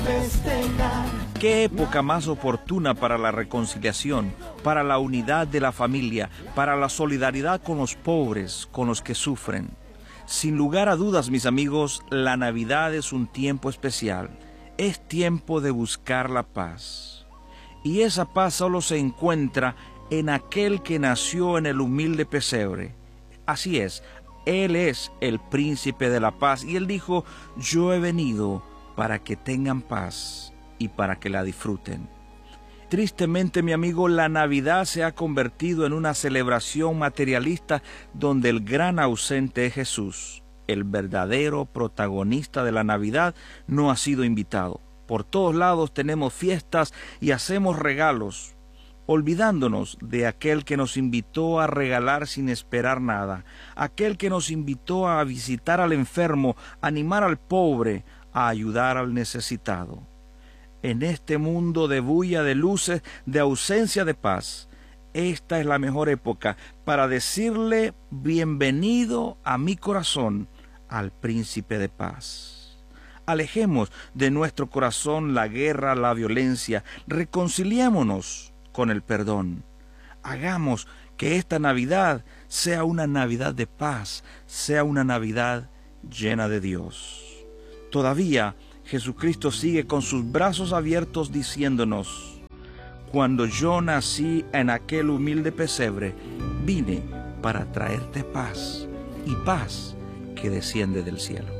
festejar. ¿Qué época más oportuna para la reconciliación, para la unidad de la familia, para la solidaridad con los pobres, con los que sufren? Sin lugar a dudas, mis amigos, la Navidad es un tiempo especial. Es tiempo de buscar la paz. Y esa paz solo se encuentra en aquel que nació en el humilde pesebre. Así es, Él es el príncipe de la paz. Y Él dijo, yo he venido para que tengan paz y para que la disfruten. Tristemente, mi amigo, la Navidad se ha convertido en una celebración materialista donde el gran ausente es Jesús. El verdadero protagonista de la Navidad no ha sido invitado. Por todos lados tenemos fiestas y hacemos regalos, olvidándonos de aquel que nos invitó a regalar sin esperar nada, aquel que nos invitó a visitar al enfermo, a animar al pobre, a ayudar al necesitado. En este mundo de bulla de luces, de ausencia de paz, esta es la mejor época para decirle bienvenido a mi corazón al príncipe de paz. Alejemos de nuestro corazón la guerra, la violencia, reconciliémonos con el perdón. Hagamos que esta Navidad sea una Navidad de paz, sea una Navidad llena de Dios. Todavía Jesucristo sigue con sus brazos abiertos diciéndonos, cuando yo nací en aquel humilde pesebre, vine para traerte paz, y paz que desciende del cielo.